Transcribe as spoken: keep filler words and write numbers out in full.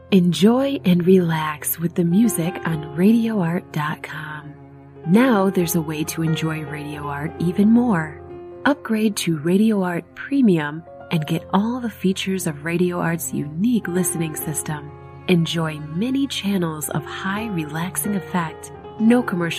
Enjoy and relax with the music on radio art dot com. Now there's a way to enjoy Radio Art even more. Upgrade to Radio Art Premium and get all the features of Radio Art's unique listening system. Enjoy many channels of high relaxing effect, no commercial